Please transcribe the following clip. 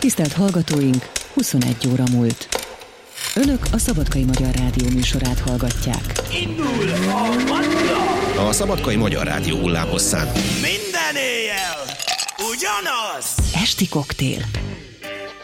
Tisztelt hallgatóink, 21 óra múlt. Önök a Szabadkai Magyar Rádió műsorát hallgatják. Indul a Manna! A Szabadkai Magyar Rádió hullámhosszán Minden éjjel ugyanaz! Esti koktél.